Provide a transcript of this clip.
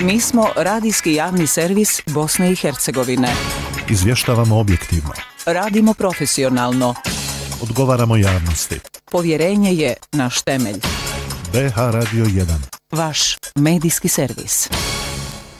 Mi smo radijski javni servis Bosne i Hercegovine. Izvještavamo objektivno. Radimo profesionalno. Odgovaramo javnosti. Povjerenje je naš temelj. BH Radio 1. Vaš medijski servis.